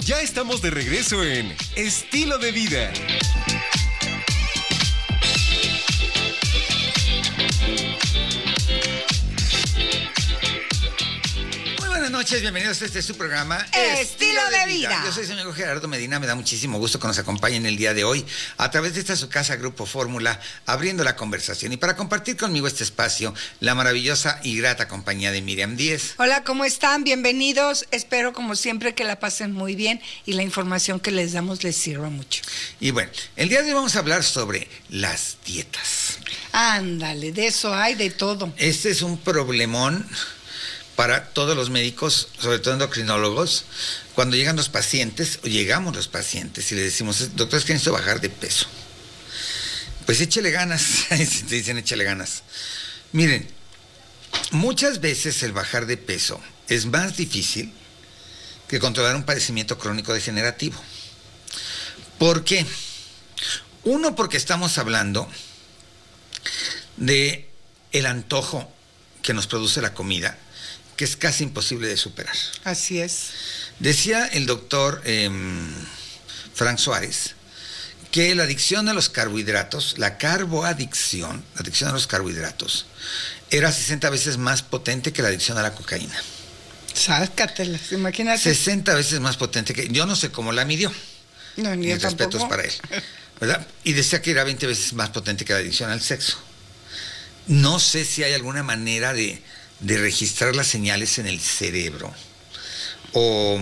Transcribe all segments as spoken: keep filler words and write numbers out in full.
Ya estamos de regreso en Estilo de Vida. Buenas noches, bienvenidos a este su programa Estilo, Estilo de, de vida. vida. Yo soy su amigo Gerardo Medina, me da muchísimo gusto que nos acompañen el día de hoy a través de esta su casa Grupo Fórmula, abriendo la conversación. Y para compartir conmigo este espacio, la maravillosa y grata compañía de Miriam Díez. Hola, ¿cómo están? Bienvenidos. Espero, como siempre, que la pasen muy bien y la información que les damos les sirva mucho. Y bueno, el día de hoy vamos a hablar sobre las dietas. Ándale, de eso hay de todo. Este es un problemón para todos los médicos, sobre todo endocrinólogos, cuando llegan los pacientes, o llegamos los pacientes y les decimos, doctor, es que necesito bajar de peso. Pues échele ganas, te dicen échele ganas. Miren, muchas veces el bajar de peso es más difícil que controlar un padecimiento crónico degenerativo. ¿Por qué? Uno, porque estamos hablando de el antojo que nos produce la comida, que es casi imposible de superar. Así es. Decía el doctor eh, Frank Suárez que la adicción a los carbohidratos, la carboadicción, la adicción a los carbohidratos, era sesenta veces más potente que la adicción a la cocaína. Sácatelas, imagínate. sesenta veces más potente que... Yo no sé cómo la midió. No, ni Mis yo respetos tampoco. para él, ¿verdad? Y decía que era veinte veces más potente que la adicción al sexo. No sé si hay alguna manera de... de registrar las señales en el cerebro. O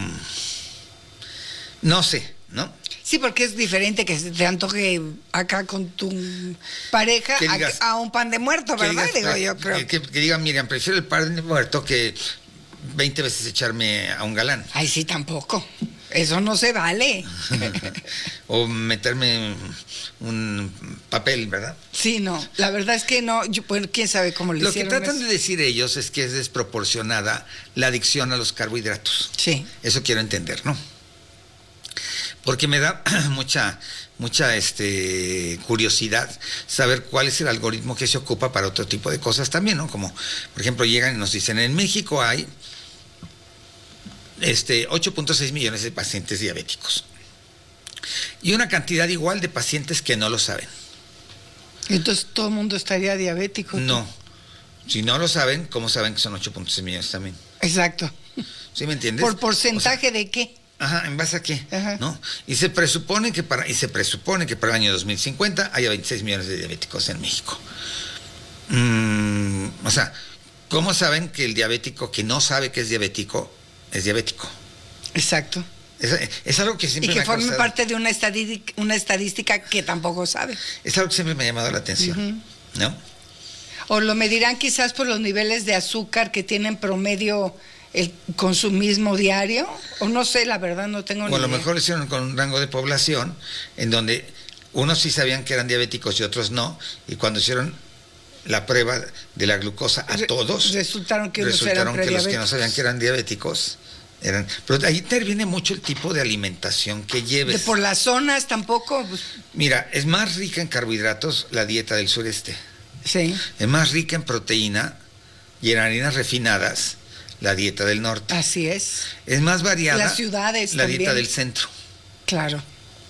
no sé, ¿no? Sí, porque es diferente que se te antoje acá con tu pareja digas, a, a un pan de muerto, ¿verdad? Digas, Digo, yo creo. Que, que, que digan, Miriam, prefiero el pan de muerto que veinte veces echarme a un galán. Ay, sí, tampoco. Eso no se vale. O meterme un papel, ¿verdad? Sí, no. La verdad es que no. Yo, bueno, quién sabe cómo le Lo hicieron que tratan eso. de decir ellos es que es desproporcionada la adicción a los carbohidratos. Sí. Eso quiero entender, ¿no? Porque me da mucha, mucha este, curiosidad saber cuál es el algoritmo que se ocupa para otro tipo de cosas también, ¿no? Como, por ejemplo, llegan y nos dicen, en México hay Este, ocho punto seis millones de pacientes diabéticos y una cantidad igual de pacientes que no lo saben. Entonces todo el mundo estaría diabético. No, si no lo saben, ¿cómo saben que son ocho punto seis millones también? Exacto. ¿Sí me entiendes? ¿Por porcentaje o sea, de qué? Ajá, ¿en base a qué? Ajá. ¿No? Y se presupone que para y se presupone que para el año dos mil cincuenta haya veintiséis millones de diabéticos en México. Mm, o sea, ¿cómo saben que el diabético que no sabe que es diabético es diabético? Exacto. Es, es algo que siempre y que me ha forme causado, parte de una estadística, una estadística que tampoco sabe. Es algo que siempre me ha llamado la atención, uh-huh. ¿no? O lo medirán quizás por los niveles de azúcar que tienen promedio el consumismo diario, o no sé, la verdad no tengo ni idea. O a lo mejor lo hicieron con un rango de población en donde unos sí sabían que eran diabéticos y otros no, y cuando hicieron la prueba de la glucosa a todos, resultaron que, resultaron unos que los que no sabían que eran diabéticos eran, pero ahí interviene mucho el tipo de alimentación que lleves. De por las zonas tampoco. Pues. Mira, es más rica en carbohidratos la dieta del sureste. Sí. Es más rica en proteína y en harinas refinadas la dieta del norte. Así es. Es más variada las ciudades la también. dieta del centro. Claro.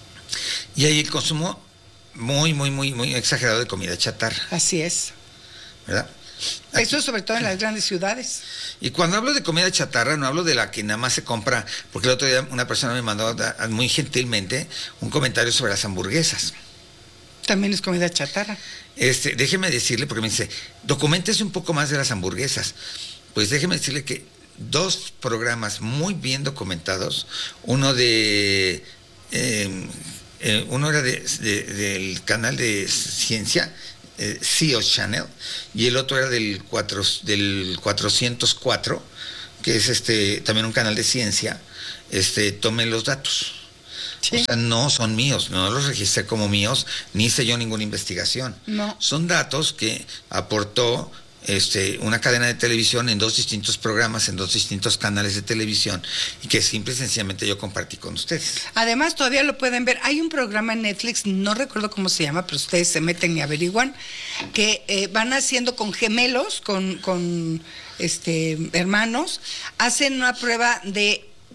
Y hay el consumo muy, muy, muy, muy exagerado de comida chatarra. Así es. ¿Verdad? Aquí. Eso sobre todo en las grandes ciudades. Y cuando hablo de comida chatarra, no hablo de la que nada más se compra, porque el otro día una persona me mandó muy gentilmente un comentario sobre las hamburguesas. También es comida chatarra. Este, déjeme decirle, porque me dice, documéntese un poco más de las hamburguesas. Pues déjeme decirle que dos programas muy bien documentados, uno de... Eh, eh, uno era de, de, del canal de ciencia, eh, C E O Channel, y el otro era del, cuatro, del cuatrocientos cuatro, que es este también un canal de ciencia. Este, tomen los datos. Sí. O sea, no son míos, no los registré como míos, ni hice yo ninguna investigación. No. Son datos que aportó este, una cadena de televisión en dos distintos programas, en dos distintos canales de televisión, y que simple y sencillamente yo compartí con ustedes. Además, todavía lo pueden ver. Hay un programa en Netflix, no recuerdo cómo se llama, pero ustedes se meten y averiguan, que eh, van haciendo con gemelos, con, con este, hermanos, hacen una prueba de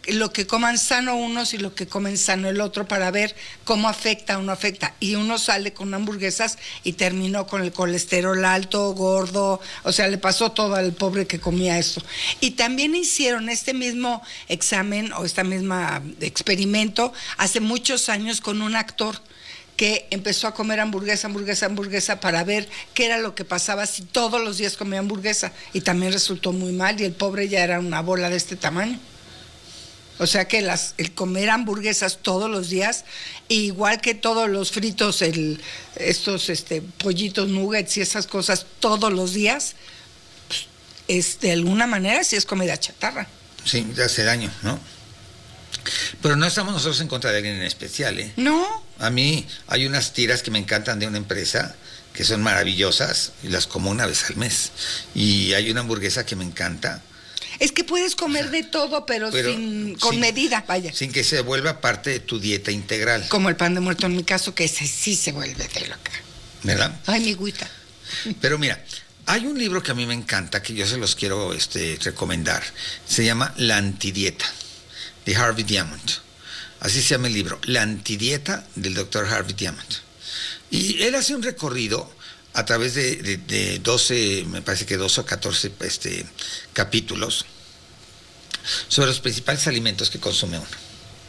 lo que coman sano unos y lo que comen sano el otro para ver cómo afecta o no afecta. Y uno sale con hamburguesas y terminó con el colesterol alto, gordo, o sea, le pasó todo al pobre que comía esto. Y también hicieron este mismo examen o este mismo experimento hace muchos años con un actor que empezó a comer hamburguesa, hamburguesa, hamburguesa para ver qué era lo que pasaba si todos los días comía hamburguesa. Y también resultó muy mal y el pobre ya era una bola de este tamaño. O sea que las, el comer hamburguesas todos los días, igual que todos los fritos, el, estos este, pollitos nuggets y esas cosas todos los días, pues, es, de alguna manera sí es comida chatarra. Sí, te hace daño, ¿no? Pero no estamos nosotros en contra de alguien en especial, ¿eh? No. A mí hay unas tiras que me encantan de una empresa que son maravillosas y las como una vez al mes. Y hay una hamburguesa que me encanta. Es que puedes comer o sea, de todo, pero, pero sin, con sin, medida, vaya. Sin que se vuelva parte de tu dieta integral. Como el pan de muerto en mi caso, que ese sí se vuelve de loca. ¿Verdad? Ay, mi agüita. Pero mira, hay un libro que a mí me encanta, que yo se los quiero este, recomendar. Se llama La Antidieta, de Harvey Diamond. Así se llama el libro, La Antidieta, del doctor Harvey Diamond. Y él hace un recorrido a través de, de, de doce, me parece que doce o catorce este, capítulos sobre los principales alimentos que consume uno.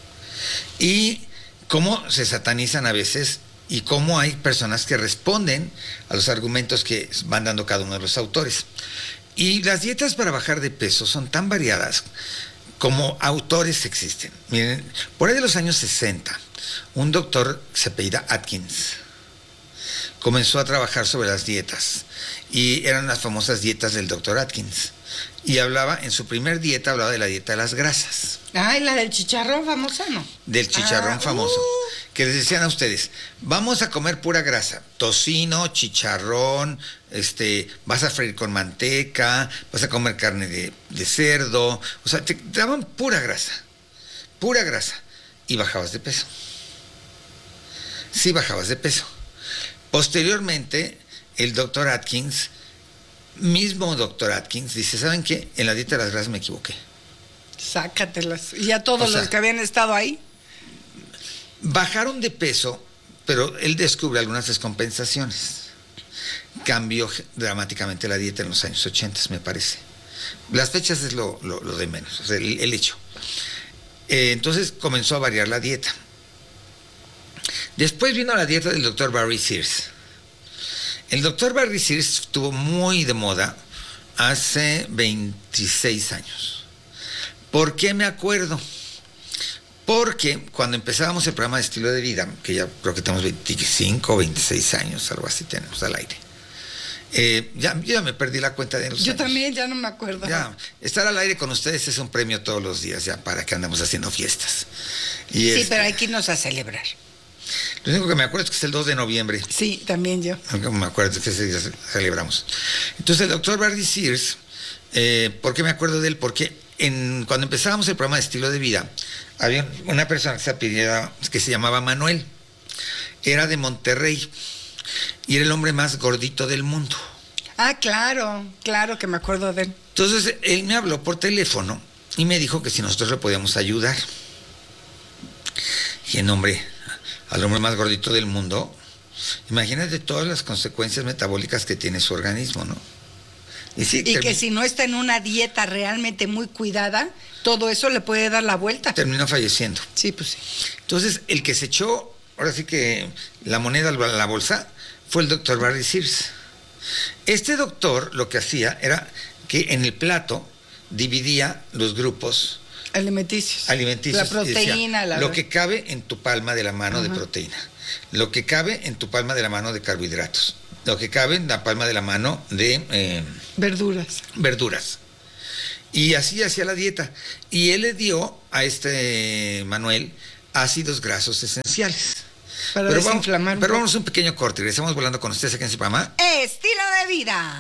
Y cómo se satanizan a veces y cómo hay personas que responden a los argumentos que van dando cada uno de los autores. Y las dietas para bajar de peso son tan variadas como autores existen. Miren, por ahí de los años sesenta, un doctor que se apellida Atkins comenzó a trabajar sobre las dietas y eran las famosas dietas del doctor Atkins. Y hablaba, en su primer dieta, hablaba de la dieta de las grasas. Ay, la del chicharrón famosa, ¿no? Del chicharrón ah, famoso. Uh. Que les decían a ustedes, vamos a comer pura grasa, tocino, chicharrón, este, vas a freír con manteca, vas a comer carne de, de cerdo, o sea, te daban pura grasa, pura grasa, y bajabas de peso. Sí bajabas de peso. Posteriormente, el doctor Atkins, mismo doctor Atkins, dice, ¿saben qué? En la dieta de las grasas me equivoqué. Sácatelas. Y ya todos o sea, los que habían estado ahí bajaron de peso, pero él descubre algunas descompensaciones. Cambió dramáticamente la dieta en los años ochenta, me parece. Las fechas es lo, lo, lo de menos, o sea, el, el hecho. Eh, entonces comenzó a variar la dieta. Después vino la dieta del doctor Barry Sears. El doctor Barry Sears estuvo muy de moda hace veintiséis años. ¿Por qué me acuerdo? Porque cuando empezábamos el programa de estilo de vida, que ya creo que tenemos veinticinco o veintiséis años, algo así tenemos al aire. Eh, ya, yo ya me perdí la cuenta de los Yo años. también, ya no me acuerdo. Ya, estar al aire con ustedes es un premio todos los días, ya para que andemos haciendo fiestas. Y sí, este, pero hay que irnos a celebrar. Lo único que me acuerdo es que es el dos de noviembre. Sí, también yo. Lo que me acuerdo es que ese día celebramos. Entonces el doctor Barry Sears, eh, ¿por qué me acuerdo de él? Porque en, cuando empezábamos el programa de estilo de vida, había una persona que se apellidaba, que se llamaba Manuel. Era de Monterrey y era el hombre más gordito del mundo. Ah, claro, claro que me acuerdo de él. Entonces él me habló por teléfono y me dijo que si nosotros le podíamos ayudar. Y el hombre, al hombre más gordito del mundo, imagínate todas las consecuencias metabólicas que tiene su organismo, ¿no? Y, sí, y que si no está en una dieta realmente muy cuidada, todo eso le puede dar la vuelta. Terminó falleciendo. Sí, pues sí. Entonces, el que se echó, ahora sí que la moneda a la bolsa, fue el doctor Barry Sears. Este doctor lo que hacía era que en el plato dividía los grupos alimenticios. alimenticios la proteína. Decía, la... Lo que cabe en tu palma de la mano uh-huh. de proteína. Lo que cabe en tu palma de la mano de carbohidratos. Lo que cabe en la palma de la mano de... Eh, verduras. Verduras. Y así hacía la dieta. Y él le dio a este Manuel ácidos grasos esenciales. Para pero desinflamar. Vamos, pero vamos a un pequeño corte y regresamos volando con ustedes aquí en su programa. Estilo de vida.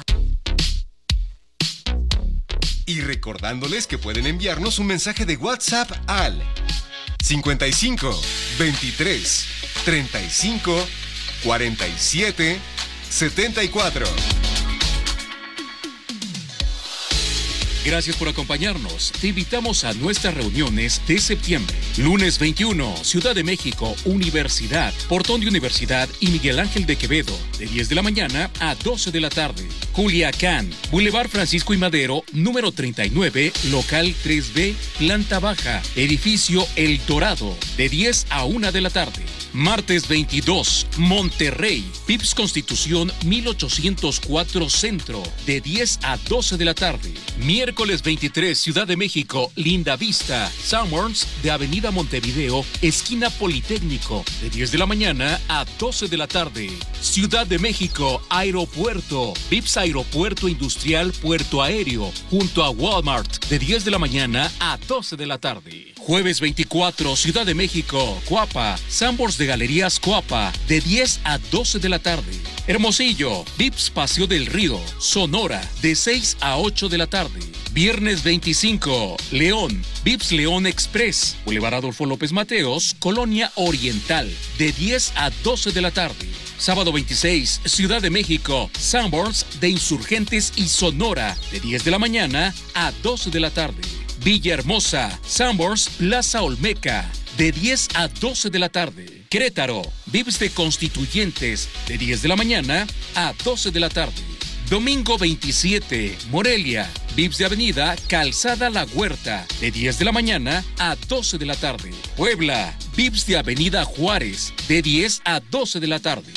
Y recordándoles que pueden enviarnos un mensaje de WhatsApp al cincuenta y cinco, veintitrés, treinta y cinco, cuarenta y siete, setenta y cuatro. Gracias por acompañarnos. Te invitamos a nuestras reuniones de septiembre. Lunes veintiuno, Ciudad de México, Universidad, Portón de Universidad y Miguel Ángel de Quevedo, de diez de la mañana a doce de la tarde. Culiacán, Boulevard Francisco y Madero, número treinta y nueve, local tres B, planta baja, edificio El Dorado, de diez a una de la tarde. Martes veintidós, Monterrey, Vips Constitución mil ochocientos cuatro Centro, de diez a doce de la tarde. Miércoles veintitrés, Ciudad de México, Linda Vista, Summers, de Avenida Montevideo, esquina Politécnico, de diez de la mañana a doce de la tarde. Ciudad de México, Aeropuerto, Vips Aeropuerto Industrial Puerto Aéreo, junto a Walmart, de diez de la mañana a doce de la tarde. Jueves veinticuatro, Ciudad de México, Coapa, Sambors de Galerías Coapa, de diez a doce de la tarde. Hermosillo, Vips Paseo del Río, Sonora, de seis a ocho de la tarde. Viernes veinticinco, León, Vips León Express, Boulevard Adolfo López Mateos, Colonia Oriental, de diez a doce de la tarde. Sábado veintiséis, Ciudad de México, Sanborns de Insurgentes y Sonora, de diez de la mañana a doce de la tarde. Villahermosa, Sanborns Plaza Olmeca, de diez a doce de la tarde. Querétaro, Vips de Constituyentes, de diez de la mañana a doce de la tarde. Domingo veintisiete, Morelia, Vips de Avenida Calzada La Huerta, de diez de la mañana a doce de la tarde. Puebla, Vips de Avenida Juárez, de diez a doce de la tarde.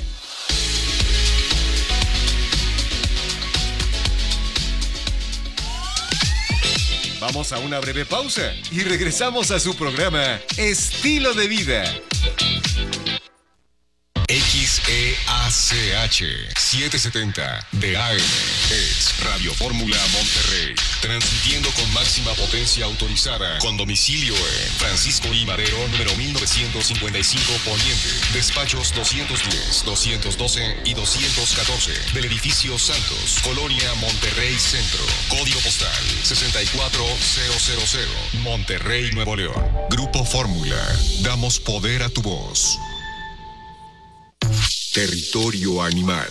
Vamos a una breve pausa y regresamos a su programa Estilo de Vida. X E A C H setecientos setenta de A M es Radio Fórmula Monterrey, transmitiendo con máxima potencia autorizada, con domicilio en Francisco I. Madero, número mil novecientos cincuenta y cinco Poniente, despachos doscientos diez, doscientos doce y doscientos catorce, del edificio Santos, Colonia Monterrey Centro, código postal sesenta y cuatro mil, Monterrey, Nuevo León. Grupo Fórmula, damos poder a tu voz. Territorio animal.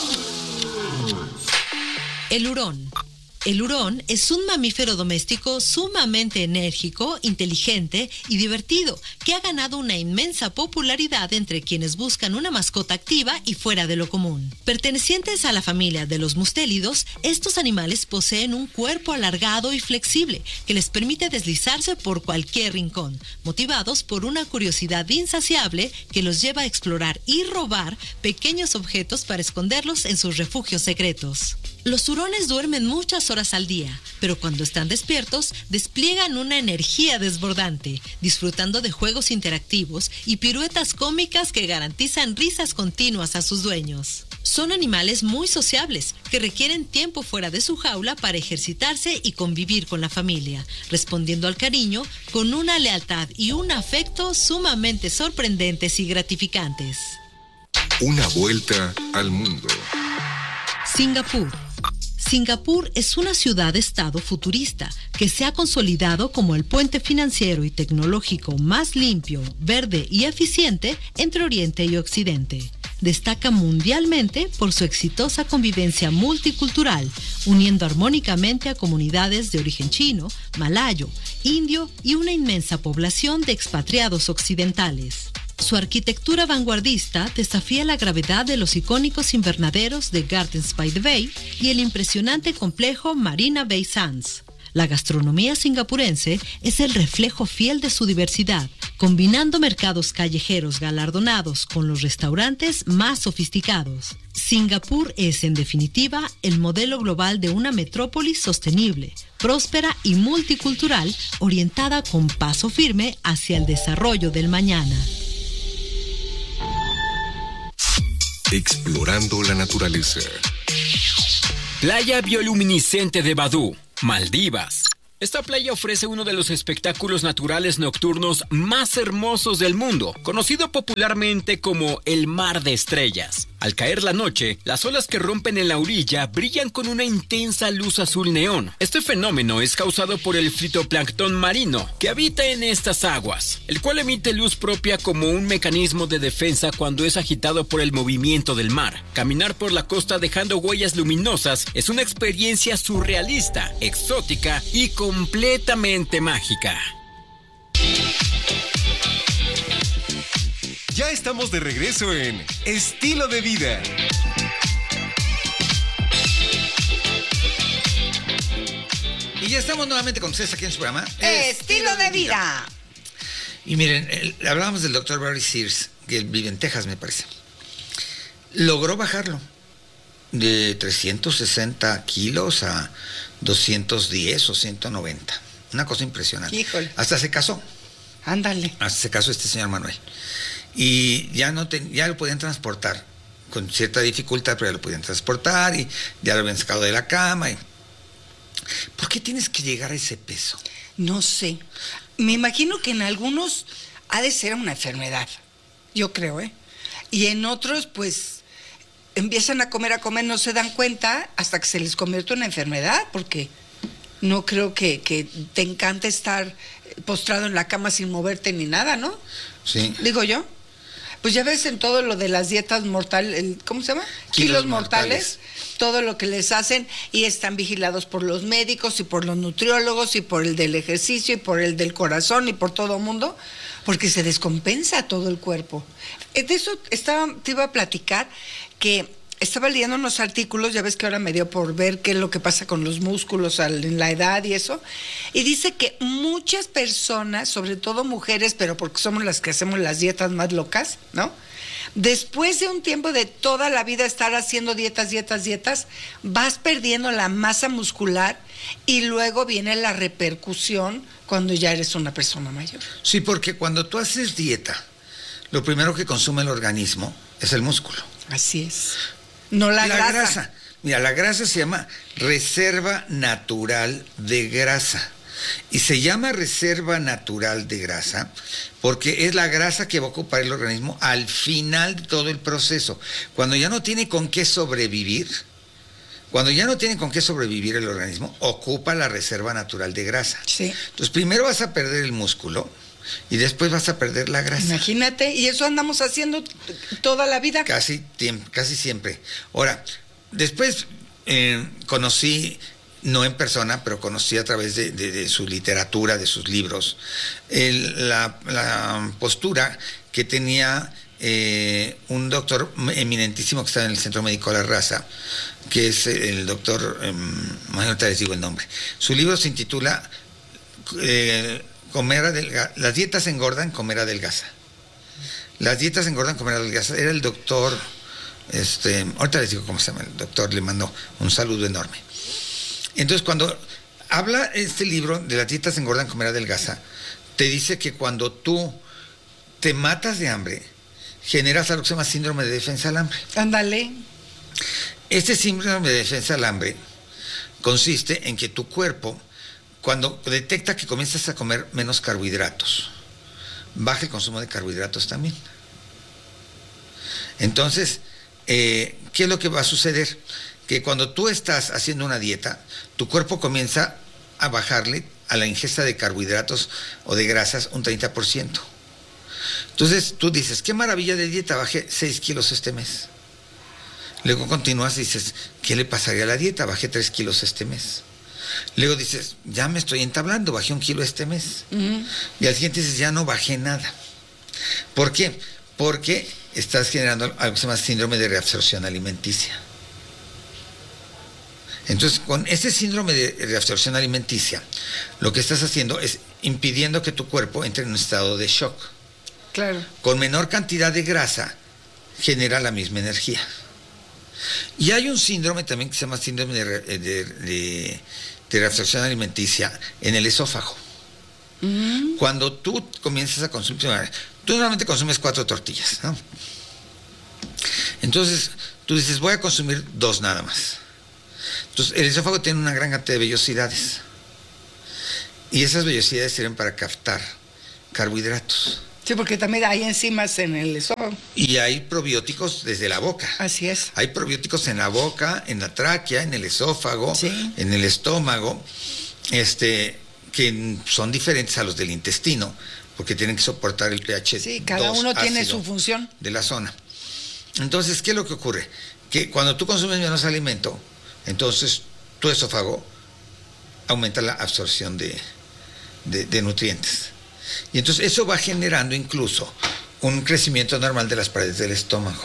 El hurón. El hurón es un mamífero doméstico sumamente enérgico, inteligente y divertido, que ha ganado una inmensa popularidad entre quienes buscan una mascota activa y fuera de lo común. Pertenecientes a la familia de los mustélidos, estos animales poseen un cuerpo alargado y flexible que les permite deslizarse por cualquier rincón, motivados por una curiosidad insaciable que los lleva a explorar y robar pequeños objetos para esconderlos en sus refugios secretos. Los hurones duermen muchas horas al día, pero cuando están despiertos despliegan una energía desbordante, disfrutando de juegos interactivos y piruetas cómicas que garantizan risas continuas a sus dueños. Son animales muy sociables, que requieren tiempo fuera de su jaula para ejercitarse y convivir con la familia, respondiendo al cariño con una lealtad y un afecto sumamente sorprendentes y gratificantes. Una vuelta al mundo. Singapur. Singapur es una ciudad-estado futurista que se ha consolidado como el puente financiero y tecnológico más limpio, verde y eficiente entre Oriente y Occidente. Destaca mundialmente por su exitosa convivencia multicultural, uniendo armónicamente a comunidades de origen chino, malayo, indio y una inmensa población de expatriados occidentales. Su arquitectura vanguardista desafía la gravedad de los icónicos invernaderos de Gardens by the Bay y el impresionante complejo Marina Bay Sands. La gastronomía singapurense es el reflejo fiel de su diversidad, combinando mercados callejeros galardonados con los restaurantes más sofisticados. Singapur es, en definitiva, el modelo global de una metrópolis sostenible, próspera y multicultural, orientada con paso firme hacia el desarrollo del mañana. Explorando la naturaleza. Playa bioluminiscente de Badú, Maldivas. Esta playa ofrece uno de los espectáculos naturales nocturnos más hermosos del mundo, conocido popularmente como el Mar de Estrellas. Al caer la noche, las olas que rompen en la orilla brillan con una intensa luz azul neón. Este fenómeno es causado por el fitoplancton marino, que habita en estas aguas, el cual emite luz propia como un mecanismo de defensa cuando es agitado por el movimiento del mar. Caminar por la costa dejando huellas luminosas es una experiencia surrealista, exótica y completamente mágica. Ya estamos de regreso en Estilo de Vida. Y ya estamos nuevamente con ustedes aquí en su programa Estilo de Vida. Y miren, el- hablábamos del doctor Barry Sears, que él vive en Texas, me parece. Logró bajarlo de trescientos sesenta kilos a doscientos diez o ciento noventa. Una cosa impresionante. Híjole. Hasta se casó. Ándale. Hasta se casó este señor Manuel. Y ya, no ten- ya lo podían transportar con cierta dificultad, pero ya lo podían transportar y ya lo habían sacado de la cama. y- ¿Por qué tienes que llegar a ese peso? No sé. Me imagino que en algunos ha de ser una enfermedad. Yo creo, ¿eh? Y en otros, pues, empiezan a comer, a comer, no se dan cuenta hasta que se les convierte en una enfermedad, porque no creo que, que te encante estar postrado en la cama sin moverte ni nada, ¿no? Sí. Digo yo. Pues ya ves en todo lo de las dietas mortales, ¿cómo se llama? Kilos Kilos mortales. mortales, todo lo que les hacen y están vigilados por los médicos y por los nutriólogos y por el del ejercicio y por el del corazón y por todo el mundo, porque se descompensa todo el cuerpo. Eh, De eso estaba, te iba a platicar que estaba leyendo unos artículos, ya ves que ahora me dio por ver qué es lo que pasa con los músculos al- en la edad y eso, y dice que muchas personas, sobre todo mujeres, pero porque somos las que hacemos las dietas más locas, ¿no? Después de un tiempo de toda la vida estar haciendo dietas, dietas, dietas, vas perdiendo la masa muscular y luego viene la repercusión cuando ya eres una persona mayor. Sí, porque cuando tú haces dieta, lo primero que consume el organismo es el músculo. Así es. No la, grasa. Mira, la grasa se llama reserva natural de grasa. Y se llama reserva natural de grasa porque es la grasa que va a ocupar el organismo al final de todo el proceso. Cuando ya no tiene con qué sobrevivir, cuando ya no tiene con qué sobrevivir el organismo, ocupa la reserva natural de grasa. Sí. Entonces, primero vas a perder el músculo y después vas a perder la grasa. Imagínate, y eso andamos haciendo t- toda la vida. Casi, tiem- casi siempre. Ahora, después eh, conocí, no en persona, pero conocí a través de, de- de su literatura, de sus libros, el- la, la postura que tenía eh, un doctor eminentísimo que está en el Centro Médico de la Raza, que es el doctor, eh, ahorita les digo el nombre. Su libro se intitula eh, Comer adelga- Las dietas engordan, comer adelgaza. Las dietas engordan, comer adelgaza. Era el doctor, este, ahorita les digo cómo se llama el doctor, le mando un saludo enorme. Entonces, cuando habla este libro de las dietas engordan, comer adelgaza, te dice que cuando tú te matas de hambre, generas algo que se llama síndrome de defensa al hambre. Ándale. Este síndrome de defensa al hambre consiste en que tu cuerpo, cuando detecta que comienzas a comer menos carbohidratos, baja el consumo de carbohidratos también. Entonces, eh, ¿qué es lo que va a suceder? Que cuando tú estás haciendo una dieta, tu cuerpo comienza a bajarle a la ingesta de carbohidratos o de grasas un treinta por ciento. Entonces tú dices, qué maravilla de dieta, bajé seis kilos este mes. Luego continúas y dices, ¿qué le pasaría a la dieta? Bajé tres kilos este mes. Luego dices, ya me estoy entablando, bajé un kilo este mes. Uh-huh. Y al siguiente dices, ya no bajé nada. ¿Por qué? Porque estás generando algo que se llama síndrome de reabsorción alimenticia. Entonces, con ese síndrome de reabsorción alimenticia, lo que estás haciendo es impidiendo que tu cuerpo entre en un estado de shock. Claro. Con menor cantidad de grasa, genera la misma energía. Y hay un síndrome también que se llama síndrome de, de, de, de reabsorción alimenticia en el esófago. Mm. Cuando tú comienzas a consumir, tú normalmente consumes cuatro tortillas, ¿no? Entonces, tú dices, voy a consumir dos nada más. Entonces, el esófago tiene una gran cantidad de vellosidades. Y esas vellosidades sirven para captar carbohidratos. Sí, porque también hay enzimas en el esófago. Y hay probióticos desde la boca. Así es. Hay probióticos en la boca, en la tráquea, en el esófago, sí. en el estómago, este, que son diferentes a los del intestino, porque tienen que soportar el pH. Sí, cada uno tiene su función. De la zona. Entonces, ¿qué es lo que ocurre? Que cuando tú consumes menos alimento, entonces tu esófago aumenta la absorción de, de, de nutrientes. Y entonces eso va generando incluso un crecimiento normal de las paredes del estómago,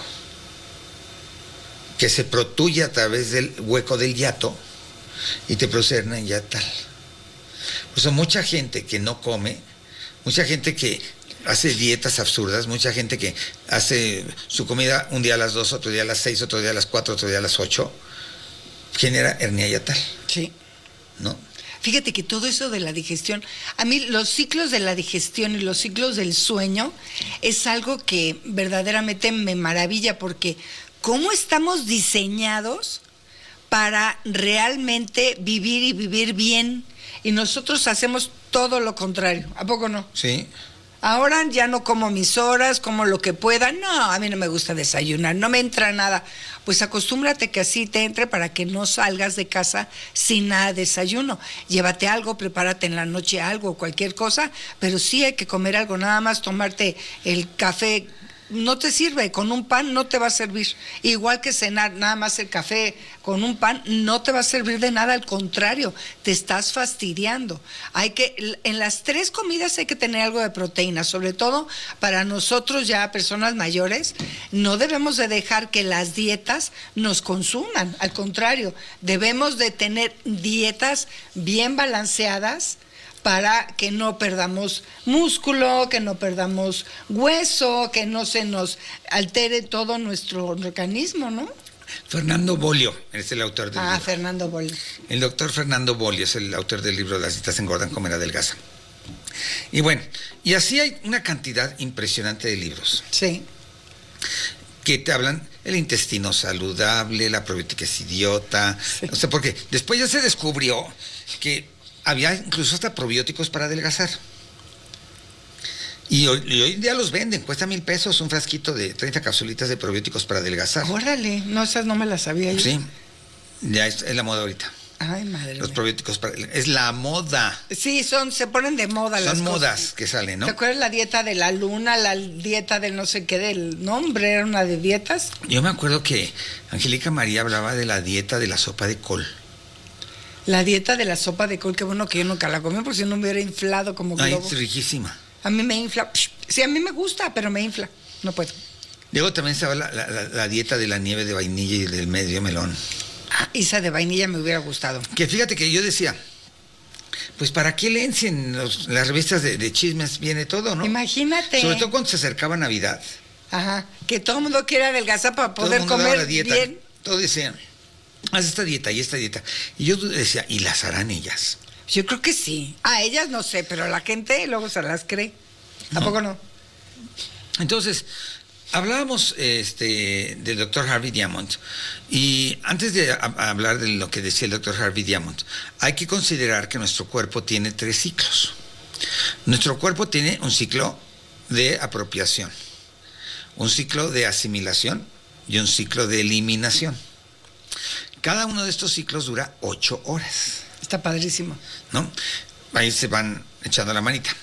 que se protuye a través del hueco del hiato y te produce hernia hiatal. Por eso mucha gente que no come, mucha gente que hace dietas absurdas, mucha gente que hace su comida un día a las dos, otro día a las seis, otro día a las cuatro, otro día a las ocho, genera hernia hiatal. Sí. ¿No? Fíjate que todo eso de la digestión, a mí los ciclos de la digestión y los ciclos del sueño es algo que verdaderamente me maravilla, porque cómo estamos diseñados para realmente vivir y vivir bien, y nosotros hacemos todo lo contrario, ¿a poco no? Sí. Ahora ya no como mis horas, como lo que pueda. No, a mí no me gusta desayunar, no me entra nada. Pues acostúmbrate que así te entre para que no salgas de casa sin nada de desayuno. Llévate algo, prepárate en la noche algo, cualquier cosa, pero sí hay que comer algo, nada más tomarte el café. No te sirve, con un pan no te va a servir. Igual que cenar, nada más el café con un pan no te va a servir de nada, al contrario, te estás fastidiando. Hay que, en las tres comidas hay que tener algo de proteína, sobre todo para nosotros ya personas mayores, no debemos de dejar que las dietas nos consuman, al contrario, debemos de tener dietas bien balanceadas, para que no perdamos músculo, que no perdamos hueso, que no se nos altere todo nuestro organismo, ¿no? Fernando Bolio es el autor del ah, libro. Fernando Bolio. El doctor Fernando Bolio es el autor del libro Las dietas engordan, comer adelgaza. Y bueno, y así hay una cantidad impresionante de libros. Sí. Que te hablan el intestino saludable, la probiótica es idiota. Sí. O sea, porque después ya se descubrió que había incluso hasta probióticos para adelgazar. Y hoy, y hoy en día los venden, cuesta mil pesos un frasquito de treinta capsulitas de probióticos para adelgazar. Órale, no, esas no me las sabía yo. Sí, ya es, es la moda ahorita. Ay, madre Los mía. probióticos para es la moda. Sí, son, se ponen de moda son las cosas. Son modas que salen, ¿no? ¿Te acuerdas la dieta de la luna, la dieta del no sé qué, del nombre, era una de dietas? Yo me acuerdo que Angélica María hablaba de la dieta de la sopa de col. La dieta de la sopa de col, qué bueno que yo nunca la comí, porque si no me hubiera inflado como globo. Ay, es riquísima. A mí me infla. Sí, a mí me gusta, pero me infla. No puedo. Luego también estaba la, la, la, la dieta de la nieve de vainilla y del medio melón. Ah, esa de vainilla me hubiera gustado. Que fíjate que yo decía, pues ¿para qué leen si en los, las revistas de, de chismes viene todo, no? Imagínate. Sobre todo cuando se acercaba Navidad. Ajá. Que todo el mundo quiere adelgazar para poder todo el mundo comer daba la dieta, bien. Todos decían, haz esta dieta y esta dieta. Y yo decía, ¿y las harán ellas? Yo creo que sí. A ellas no sé, pero la gente luego se las cree. ¿Tampoco no? Entonces, hablábamos este, del doctor Harvey Diamond. Y antes de a, a hablar de lo que decía el doctor Harvey Diamond, hay que considerar que nuestro cuerpo tiene tres ciclos. Nuestro cuerpo tiene un ciclo de apropiación, un ciclo de asimilación y un ciclo de eliminación. Cada uno de estos ciclos dura ocho horas. Está padrísimo. ¿No? Ahí se van echando la manita.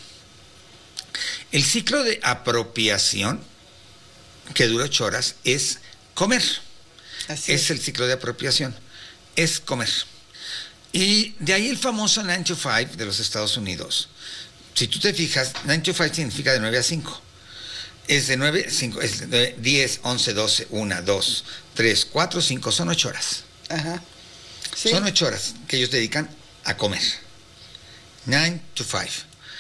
El ciclo de apropiación, que dura ocho horas, es comer. Así es, es el ciclo de apropiación. Es comer. Y de ahí el famoso nine to five de los Estados Unidos. Si tú te fijas, nine to five significa de nueve a cinco. Es de nueve a cinco, es de diez, once, doce, una, dos, tres, cuatro, cinco, son ocho horas. Ajá. Sí. Son ocho horas que ellos dedican a comer. nine to five.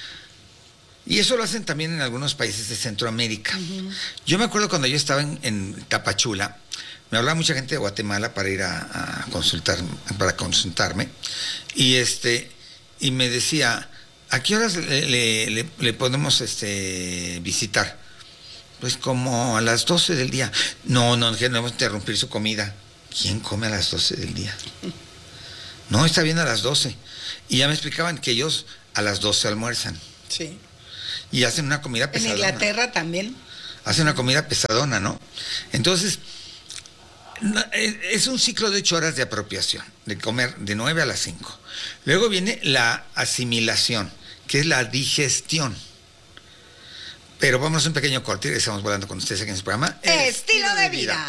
Y eso lo hacen también en algunos países de Centroamérica. Uh-huh. Yo me acuerdo cuando yo estaba en, en Tapachula, me hablaba mucha gente de Guatemala para ir a, a consultar, para consultarme, y este, y me decía, ¿a qué horas le, le, le, le podemos este, visitar? Pues como a las doce del día. No, no, que no vamos a interrumpir su comida. ¿Quién come a las doce del día? No, está bien a las doce. Y ya me explicaban que ellos a las doce almuerzan. Sí. Y hacen una comida En pesadona. Inglaterra también. Hacen una comida pesadona, ¿no? Entonces, no, es, es un ciclo de ocho horas de apropiación, de comer de nueve a las cinco. Luego viene la asimilación, que es la digestión. Pero vamos a un pequeño corte y estamos volando con ustedes aquí en este programa. Estilo de vida.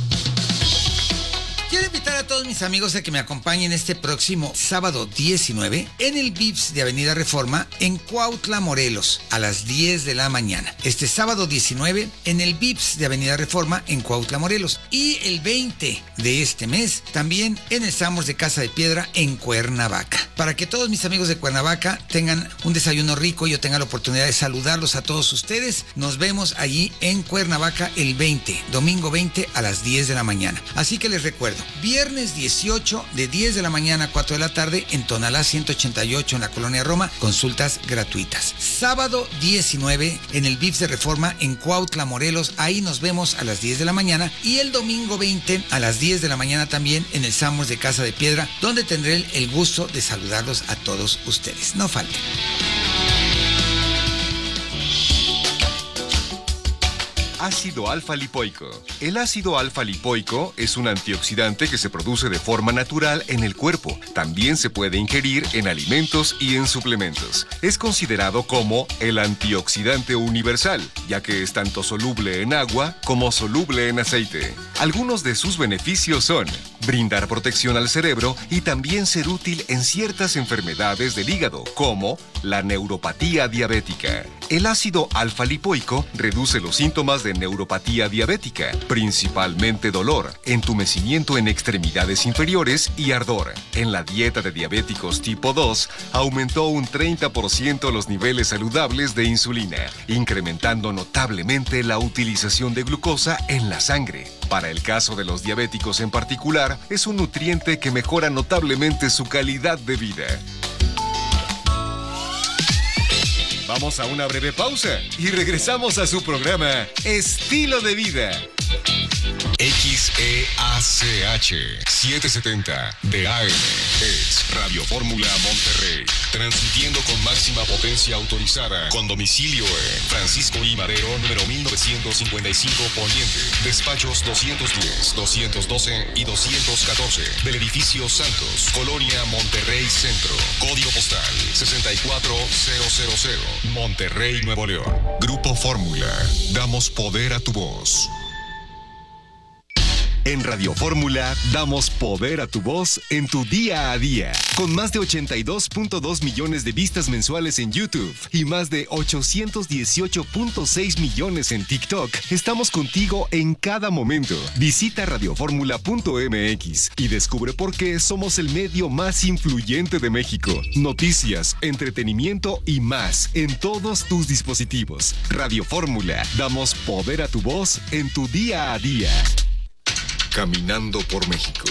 Quiero invitar a todos mis amigos a que me acompañen este próximo sábado diecinueve en el Vips de Avenida Reforma en Cuautla, Morelos, a las diez de la mañana. Este sábado diecinueve en el Vips de Avenida Reforma en Cuautla, Morelos. Y el veinte de este mes también en el Samos de Casa de Piedra en Cuernavaca. Para que todos mis amigos de Cuernavaca tengan un desayuno rico y yo tenga la oportunidad de saludarlos a todos ustedes, nos vemos allí en Cuernavaca el veinte, domingo veinte a las diez de la mañana. Así que les recuerdo, viernes dieciocho de diez de la mañana a cuatro de la tarde en Tonalá ciento ochenta y ocho en la Colonia Roma, consultas gratuitas. Sábado diecinueve en el Vips de Reforma en Cuautla, Morelos, ahí nos vemos a las diez de la mañana, y el domingo veinte a las diez de la mañana también en el Samos de Casa de Piedra, donde tendré el, el gusto de saludarlos a todos ustedes. No falten. Ácido alfa-lipoico. El ácido alfa-lipoico es un antioxidante que se produce de forma natural en el cuerpo. También se puede ingerir en alimentos y en suplementos. Es considerado como el antioxidante universal, ya que es tanto soluble en agua como soluble en aceite. Algunos de sus beneficios son brindar protección al cerebro y también ser útil en ciertas enfermedades del hígado, como la neuropatía diabética. El ácido alfa-lipoico reduce los síntomas de neuropatía diabética, principalmente dolor, entumecimiento en extremidades inferiores y ardor. En la dieta de diabéticos tipo dos, aumentó un treinta por ciento los niveles saludables de insulina, incrementando notablemente la utilización de glucosa en la sangre. Para el caso de los diabéticos en particular, es un nutriente que mejora notablemente su calidad de vida. Vamos a una breve pausa y regresamos a su programa Estilo de Vida. X E A C H setecientos setenta de A M es Radio Fórmula Monterrey, transmitiendo con máxima potencia autorizada, con domicilio en Francisco I. Madero, número mil novecientos cincuenta y cinco Poniente, despachos doscientos diez, doscientos doce y doscientos catorce, del edificio Santos, Colonia Monterrey Centro, código postal sesenta y cuatro mil, Monterrey, Nuevo León. Grupo Fórmula, damos poder a tu voz. En Radio Fórmula damos poder a tu voz en tu día a día. Con más de ochenta y dos punto dos millones de vistas mensuales en YouTube y más de ochocientos dieciocho punto seis millones en TikTok, estamos contigo en cada momento. Visita radioformula punto m x y descubre por qué somos el medio más influyente de México. Noticias, entretenimiento y más en todos tus dispositivos. Radio Fórmula, damos poder a tu voz en tu día a día. Caminando por México.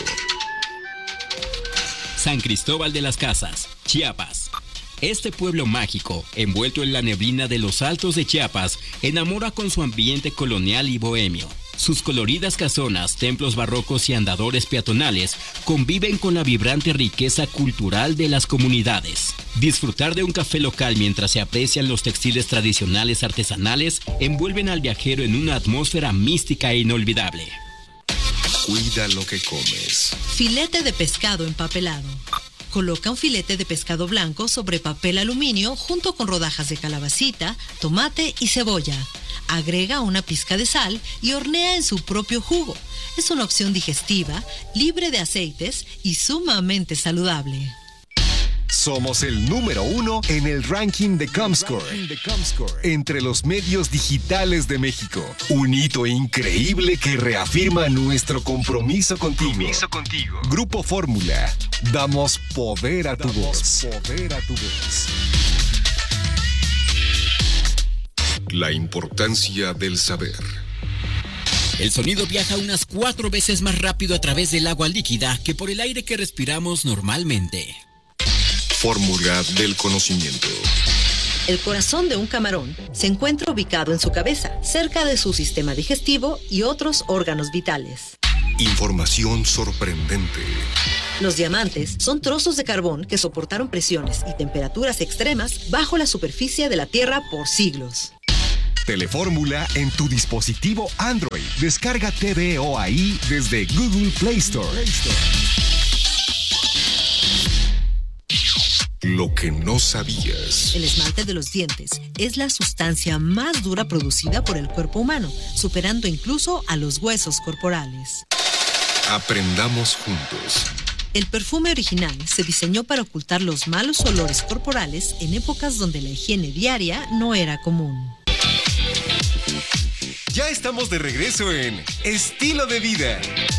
San Cristóbal de las Casas, Chiapas. Este pueblo mágico, envuelto en la neblina de los altos de Chiapas, enamora con su ambiente colonial y bohemio. Sus coloridas casonas, templos barrocos y andadores peatonales conviven con la vibrante riqueza cultural de las comunidades. Disfrutar de un café local mientras se aprecian los textiles tradicionales artesanales envuelven al viajero en una atmósfera mística e inolvidable. Cuida lo que comes. Filete de pescado empapelado. Coloca un filete de pescado blanco sobre papel aluminio junto con rodajas de calabacita, tomate y cebolla. Agrega una pizca de sal y hornea en su propio jugo. Es una opción digestiva, libre de aceites y sumamente saludable. Somos el número uno en el ranking de Comscore, entre los medios digitales de México. Un hito increíble que reafirma nuestro compromiso contigo. Compromiso contigo. Grupo Fórmula, damos poder a tu voz. Poder a tu voz. La importancia del saber. El sonido viaja unas cuatro veces más rápido a través del agua líquida que por el aire que respiramos normalmente. Fórmula del conocimiento. El corazón de un camarón se encuentra ubicado en su cabeza, cerca de su sistema digestivo y otros órganos vitales. Información sorprendente. Los diamantes son trozos de carbón que soportaron presiones y temperaturas extremas bajo la superficie de la Tierra por siglos. Telefórmula en tu dispositivo Android. Descarga T V O ahí desde Google Play Store. Lo que no sabías. El esmalte de los dientes es la sustancia más dura producida por el cuerpo humano, superando incluso a los huesos corporales. Aprendamos juntos. El perfume original se diseñó para ocultar los malos olores corporales en épocas donde la higiene diaria no era común. Ya estamos de regreso en Estilo de Vida.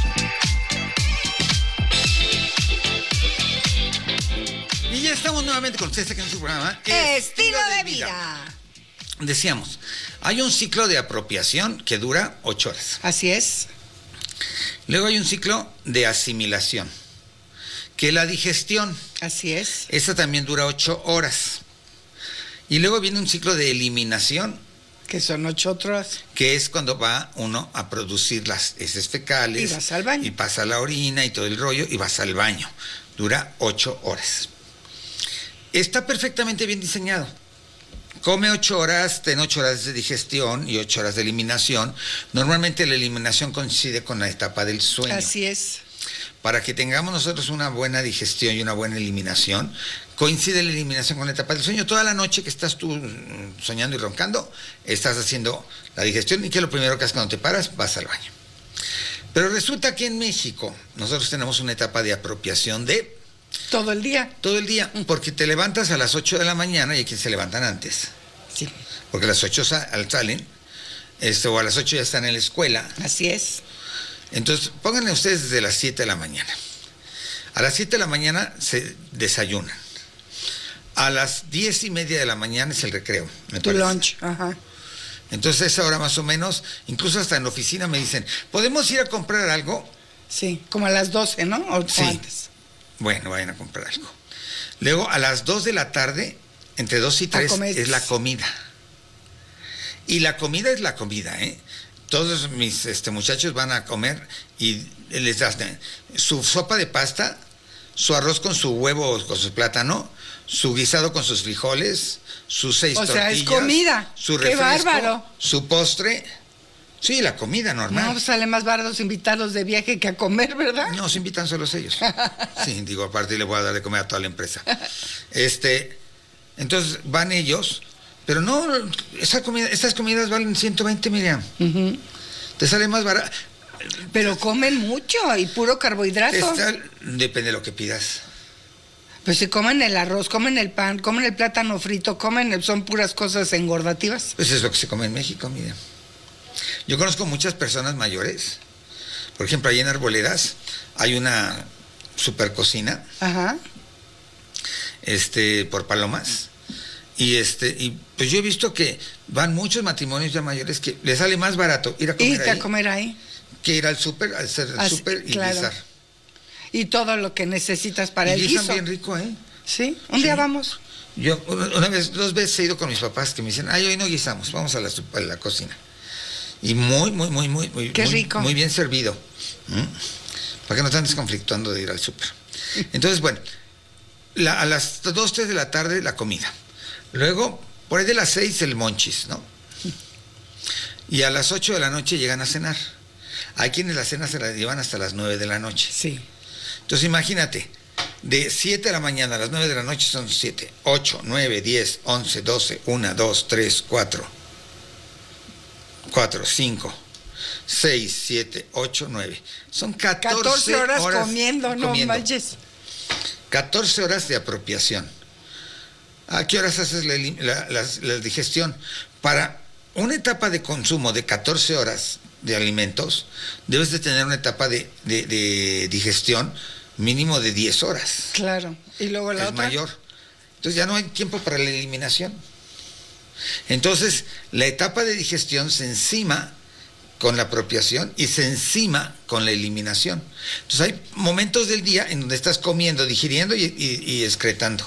Y ya estamos nuevamente con ustedes aquí en su programa Estilo de Vida. Decíamos, hay un ciclo de apropiación que dura ocho horas. Así es. Luego hay un ciclo de asimilación, que es la digestión. Así es. Esta también dura ocho horas. Y luego viene un ciclo de eliminación, Que son ocho horas. que es cuando va uno a producir las heces fecales. Y vas al baño. Y pasa la orina y todo el rollo y vas al baño. Dura ocho horas. Está perfectamente bien diseñado. Come ocho horas, ten ocho horas de digestión y ocho horas de eliminación. Normalmente la eliminación coincide con la etapa del sueño. Así es. Para que tengamos nosotros una buena digestión y una buena eliminación, coincide la eliminación con la etapa del sueño. Toda la noche que estás tú soñando y roncando, estás haciendo la digestión y que lo primero que haces cuando te paras, vas al baño. Pero resulta que en México nosotros tenemos una etapa de apropiación de Todo el día. todo el día, porque te levantas a las ocho de la mañana y hay quienes se levantan antes, Sí. porque a las ocho sa- salen, este, o a las ocho ya están en la escuela. Así es. Entonces, pónganle ustedes desde las siete de la mañana. A las siete de la mañana se desayunan. A las diez y media de la mañana es el recreo, me Tu parece. lunch. Ajá. Entonces, a esa hora más o menos, incluso hasta en la oficina me dicen, ¿podemos ir a comprar algo? Sí. Como a las doce, ¿no? O, Sí. o antes. Bueno, vayan a comprar algo. Luego, a las dos de la tarde, entre dos y tres, comer. es la comida. Y la comida es la comida, ¿eh? Todos mis este, muchachos van a comer y les das eh, su sopa de pasta, su arroz con su huevo, con su plátano, su guisado con sus frijoles, sus seis O sea, tortillas. es comida. Su ¡Qué refresco, bárbaro! su postre. Sí, la comida normal. No, pues sale más barato invitarlos de viaje que a comer, ¿verdad? No, se invitan solos ellos. Sí, digo, aparte le voy a dar de comer a toda la empresa. Este, entonces van ellos, pero no, esa comida, estas comidas valen ciento veinte, Miriam. Ujú. Te sale más barato. Pero comen mucho y puro carbohidrato. Esta- depende de lo que pidas. Pues si comen el arroz, comen el pan, comen el plátano frito, comen, son puras cosas engordativas. Pues es lo que se come en México, Miriam. Yo conozco muchas personas mayores. Por ejemplo, ahí en Arboledas hay una super cocina, Ajá. este, por Palomas. Y este, y pues yo he visto que van muchos matrimonios ya mayores que les sale más barato ir a comer Irte ahí a comer ahí. que ir al súper, al hacer el Así, súper y claro. guisar. Y todo lo que necesitas para Y el guisan guiso. bien rico, ¿eh? Sí, un Sí. día vamos. Yo una una vez, dos veces he ido con mis papás que me dicen, ay, hoy no guisamos, vamos a la, sup- a la cocina. Y muy, muy, muy, muy, muy, Qué muy, rico. muy bien servido. ¿Mm? Para que no te andes conflictuando de ir al súper. Entonces, bueno, la- a las dos, tres de la tarde la comida. Luego, por ahí de las seis el monchis, ¿no? Y a las ocho de la noche llegan a cenar. Hay quienes la cena se la llevan hasta las nueve de la noche. Sí. Entonces imagínate, de siete de la mañana a las nueve de la noche son siete, ocho, nueve, diez, once, doce, uno, dos, tres, cuatro, cuatro, cinco, seis, siete, ocho, nueve. Son catorce, catorce horas, horas comiendo, no comiendo. manches. catorce horas de apropiación. ¿A qué horas haces la, elim- la- la- la digestión? Para una etapa de consumo de catorce horas de alimentos, debes de tener una etapa de, de- de digestión mínimo de diez horas. Claro. Y luego la Es otra. mayor. Entonces ya no hay tiempo para la eliminación. Entonces, la etapa de digestión se encima con la apropiación y se encima con la eliminación. Entonces hay momentos del día en donde estás comiendo, digiriendo y, y- y excretando.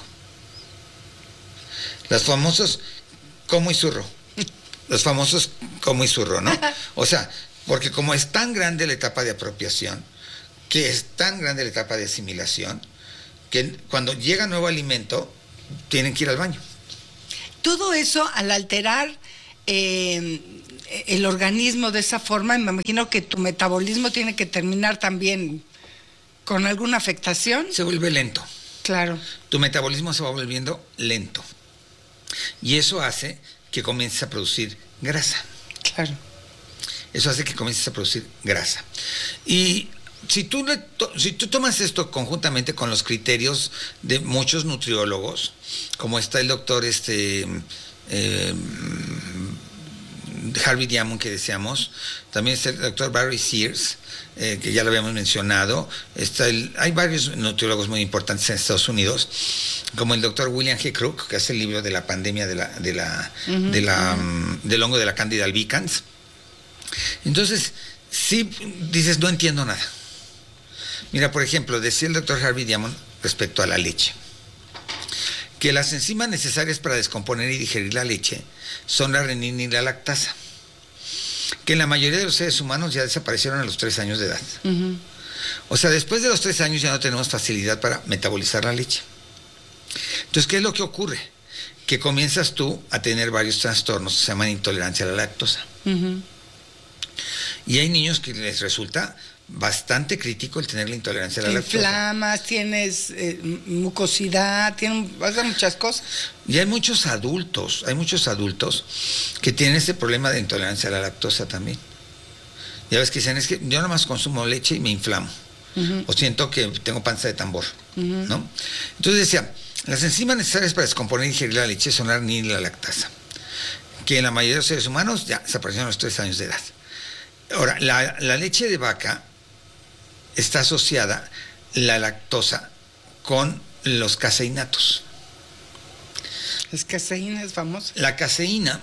Los famosos como y zurro. Los famosos como y zurro, ¿no? O sea, Porque como es tan grande la etapa de apropiación, que es tan grande la etapa de asimilación, que cuando llega nuevo alimento, tienen que ir al baño. Todo eso, al alterar eh, el organismo de esa forma, me imagino que tu metabolismo tiene que terminar también con alguna afectación. Se vuelve lento. Claro. Tu metabolismo se va volviendo lento. Y eso hace que comiences a producir grasa. Claro. Eso hace que comiences a producir grasa. Y si tú, le to- si tú tomas esto conjuntamente con los criterios de muchos nutriólogos, como está el doctor este, eh, Harvey Diamond que decíamos, también está el doctor Barry Sears, eh, que ya lo habíamos mencionado, está el, hay varios nutriólogos muy importantes en Estados Unidos, como el doctor William G. Crook, que hace el libro de la pandemia de la, de la, uh-huh, de la, uh-huh. um, del hongo de la Candida albicans. Entonces, sí dices, no entiendo nada. Mira, por ejemplo, decía el doctor Harvey Diamond respecto a la leche, que las enzimas necesarias para descomponer y digerir la leche son la renina y la lactasa, que en la mayoría de los seres humanos ya desaparecieron a los tres años de edad. Uh-huh. O sea, después de los tres años ya no tenemos facilidad para metabolizar la leche. Entonces, ¿qué es lo que ocurre? Que comienzas tú a tener varios trastornos que se llaman intolerancia a la lactosa. Uh-huh. Y hay niños que les resulta bastante crítico el tener la intolerancia a la lactosa. Inflamas, tienes eh, mucosidad, tienen muchas cosas. Y hay muchos adultos, hay muchos adultos que tienen ese problema de intolerancia a la lactosa también. Ya ves que dicen, es que yo nada más consumo leche y me inflamo. Uh-huh. O siento que tengo panza de tambor, uh-huh. ¿no? Entonces decía, las enzimas necesarias para descomponer y digerir la leche son la renina y la lactasa, que en la mayoría de los seres humanos ya desaparecieron a los tres años de edad. Ahora, la, la leche de vaca está asociada, la lactosa, con los caseinatos. ¿Es caseína es famosa? La caseína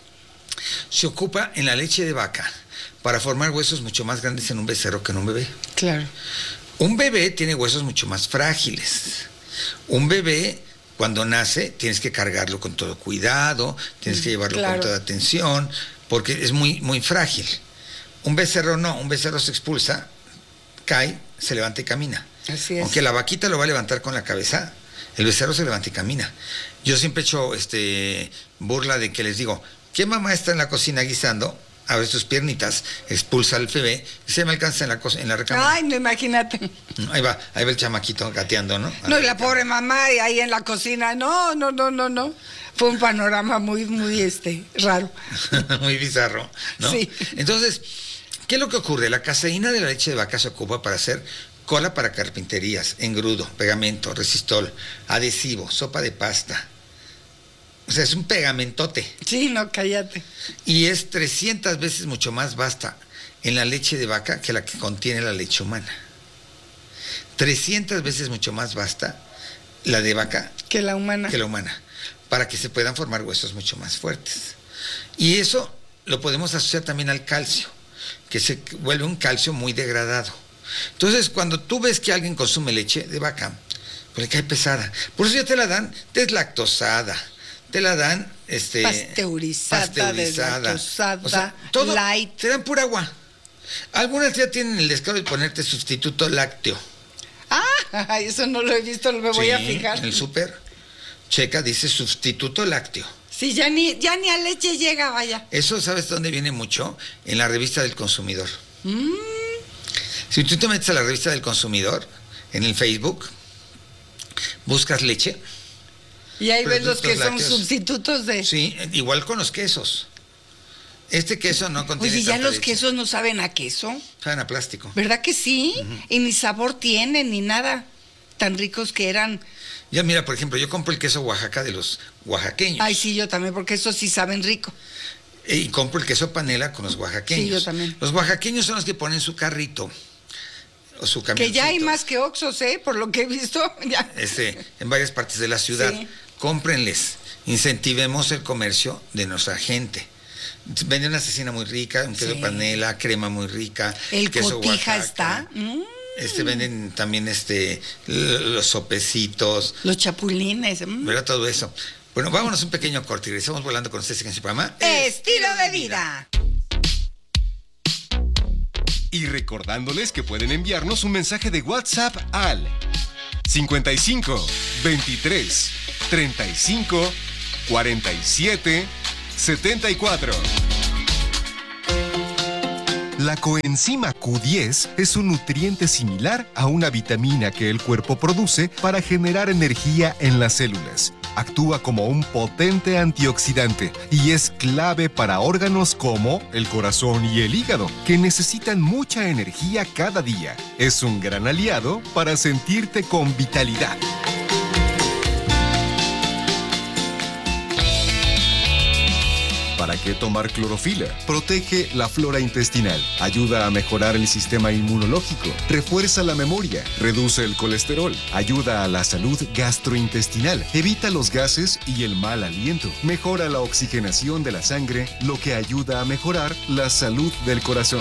se ocupa en la leche de vaca para formar huesos mucho más grandes en un becerro que en un bebé. Claro. Un bebé tiene huesos mucho más frágiles. Un bebé, cuando nace, tienes que cargarlo con todo cuidado, tienes que llevarlo claro. con toda atención, porque es muy, muy frágil. Un becerro no, un becerro se expulsa, cae, se levanta y camina. Así es. Aunque la vaquita lo va a levantar con la cabeza, el becerro se levanta y camina. Yo siempre he hecho este, burla de que les digo, ¿qué mamá está en la cocina guisando? Abre sus piernitas, expulsa al bebé y se me alcanza en la, en la recámara. Ay, no, imagínate. Ahí va, ahí va el chamaquito gateando, ¿no? No, y la pobre mamá ahí en la cocina, no, no, no, no, no. Fue un panorama muy, muy, este, raro. Muy bizarro, ¿no? Sí. Entonces, ¿qué es lo que ocurre? La caseína de la leche de vaca se ocupa para hacer cola para carpinterías, engrudo, pegamento, resistol, adhesivo, sopa de pasta. O sea, es un pegamentote. Sí, no, cállate. Y es trescientas veces mucho más vasta en la leche de vaca que la que contiene la leche humana. trescientas veces mucho más vasta la de vaca que la humana. Que la humana, para que se puedan formar huesos mucho más fuertes. Y eso lo podemos asociar también al calcio, que se vuelve un calcio muy degradado. Entonces, cuando tú ves que alguien consume leche de vaca, pues le cae pesada. Por eso ya te la dan deslactosada, te la dan este, pasteurizada, pasteurizada, deslactosada, o sea, todo, light. Te dan pura agua. Algunas ya tienen el descaro de ponerte sustituto lácteo. Ah, eso no lo he visto, me voy sí, a fijar. En el súper, checa, dice sustituto lácteo. Sí, ya ni, ya ni a leche llega, vaya. Eso, ¿sabes dónde viene mucho? En la revista del consumidor. Mm. Si tú te metes a la revista del consumidor, en el Facebook, buscas leche. Y ahí ves los que lácteos. Son sustitutos de... Sí, igual con los quesos. Este queso no contiene... Oye, ya los leche. quesos no saben a queso. Saben a plástico. ¿Verdad que sí? Uh-huh. Y ni sabor tienen, ni nada. Tan ricos que eran. Ya mira, por ejemplo, yo compro el queso Oaxaca de los oaxaqueños. Ay, sí, yo también, porque esos sí saben rico. Y compro el queso panela con los oaxaqueños. Sí, yo también. Los oaxaqueños son los que ponen su carrito. O su camioncito. Que ya hay más que Oxxos, ¿eh? Por lo que he visto. Ya. Este, en varias partes de la ciudad. Sí. Cómprenles. Incentivemos el comercio de nuestra gente. Venden una cecina muy rica, un queso sí. panela, crema muy rica. El queso cotija Oaxaca. está. Mm. Este venden también este los sopecitos. Los chapulines. Mm. ¿Verdad? Todo eso. Bueno, vámonos un pequeño corte y regresamos volando con ustedes en su programa Estilo de Vida. Y recordándoles que pueden enviarnos un mensaje de WhatsApp al cincuenta y cinco, veintitrés, treinta y cinco, cuarenta y siete, setenta y cuatro. La coenzima Q diez es un nutriente similar a una vitamina que el cuerpo produce para generar energía en las células. Actúa como un potente antioxidante y es clave para órganos como el corazón y el hígado, que necesitan mucha energía cada día. Es un gran aliado para sentirte con vitalidad. ¿Para qué tomar clorofila? Protege la flora intestinal, ayuda a mejorar el sistema inmunológico, refuerza la memoria, reduce el colesterol, ayuda a la salud gastrointestinal, evita los gases y el mal aliento, mejora la oxigenación de la sangre, lo que ayuda a mejorar la salud del corazón.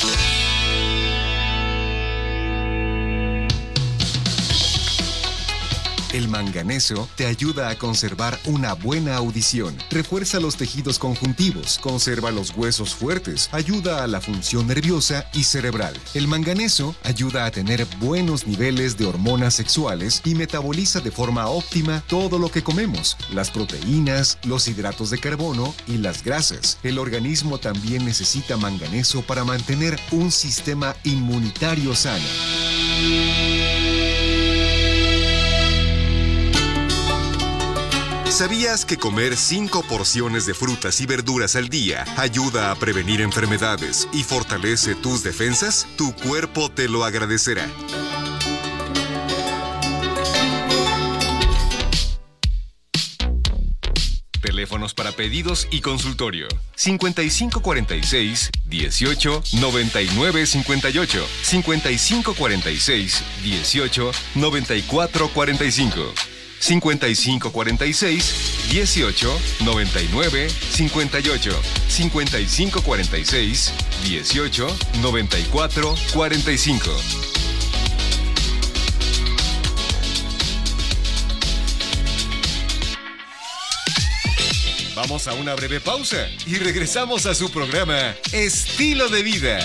El manganeso te ayuda a conservar una buena audición, refuerza los tejidos conjuntivos, conserva los huesos fuertes, ayuda a la función nerviosa y cerebral. El manganeso ayuda a tener buenos niveles de hormonas sexuales y metaboliza de forma óptima todo lo que comemos, las proteínas, los hidratos de carbono y las grasas. El organismo también necesita manganeso para mantener un sistema inmunitario sano. ¿Sabías que comer cinco porciones de frutas y verduras al día ayuda a prevenir enfermedades y fortalece tus defensas? Tu cuerpo te lo agradecerá. Teléfonos para pedidos y consultorio: cincuenta y cinco cuarenta y seis, dieciocho, noventa y nueve cincuenta y ocho, cincuenta y cinco cuarenta y seis, dieciocho, noventa y cuatro cuarenta y cinco. cincuenta y cinco cuarenta y seis, dieciocho, noventa y nueve cincuenta y ocho, cincuenta y cinco cuarenta y seis, dieciocho, noventa y cuatro cuarenta y cinco. Vamos a una breve pausa y regresamos a su programa Estilo de Vida.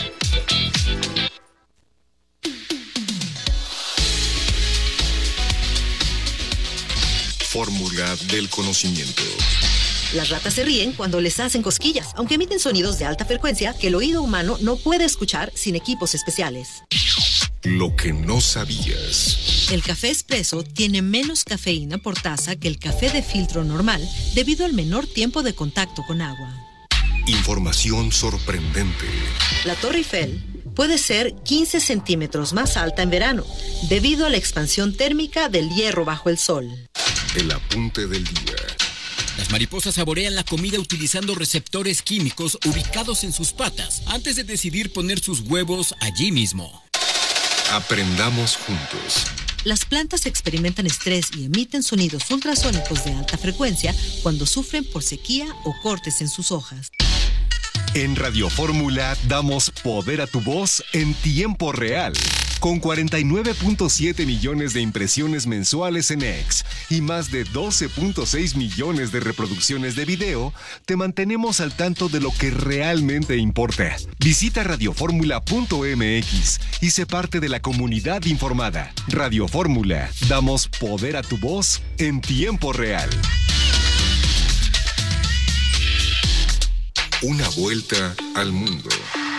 Fórmula del conocimiento. Las ratas se ríen cuando les hacen cosquillas, aunque emiten sonidos de alta frecuencia que el oído humano no puede escuchar sin equipos especiales. Lo que no sabías. El café expreso tiene menos cafeína por taza que el café de filtro normal debido al menor tiempo de contacto con agua. Información sorprendente. La Torre Eiffel puede ser quince centímetros más alta en verano, debido a la expansión térmica del hierro bajo el sol. El apunte del día. Las mariposas saborean la comida utilizando receptores químicos ubicados en sus patas antes de decidir poner sus huevos allí mismo. Aprendamos juntos. Las plantas experimentan estrés y emiten sonidos ultrasónicos de alta frecuencia cuando sufren por sequía o cortes en sus hojas. En Radio Fórmula damos poder a tu voz en tiempo real. Con cuarenta y nueve punto siete millones de impresiones mensuales en X y más de doce punto seis millones de reproducciones de video, te mantenemos al tanto de lo que realmente importa. Visita radioformula punto m x y sé parte de la comunidad informada. Radio Fórmula, damos poder a tu voz en tiempo real. Una vuelta al mundo.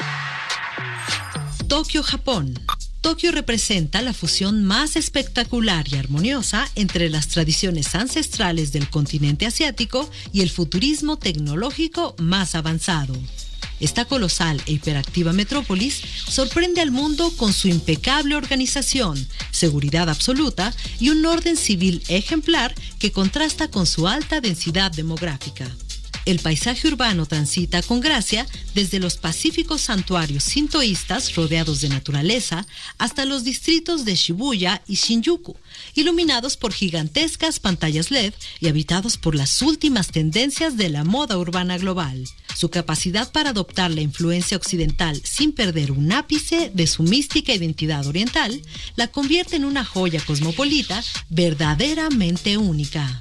Tokio, Japón. Tokio representa la fusión más espectacular y armoniosa entre las tradiciones ancestrales del continente asiático y el futurismo tecnológico más avanzado. Esta colosal e hiperactiva metrópolis sorprende al mundo con su impecable organización, seguridad absoluta y un orden civil ejemplar que contrasta con su alta densidad demográfica. El paisaje urbano transita con gracia desde los pacíficos santuarios sintoístas rodeados de naturaleza hasta los distritos de Shibuya y Shinjuku, iluminados por gigantescas pantallas L E D y habitados por las últimas tendencias de la moda urbana global. Su capacidad para adoptar la influencia occidental sin perder un ápice de su mística identidad oriental la convierte en una joya cosmopolita verdaderamente única.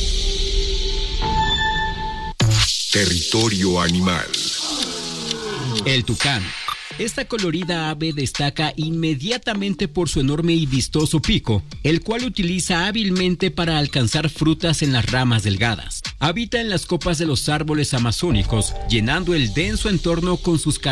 Territorio animal. El tucán. Esta colorida ave destaca inmediatamente por su enorme y vistoso pico, el cual utiliza hábilmente para alcanzar frutas en las ramas delgadas. Habita en las copas de los árboles amazónicos, llenando el denso entorno con sus